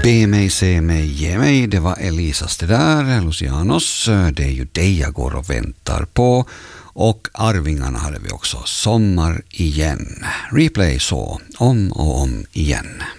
Be mig, se mig, ge mig. Det var Elisas det där, Lucianos. Det är ju dig jag går och väntar på. Och Arvingarna hade vi också. Sommar igen. Replay så, om och om igen.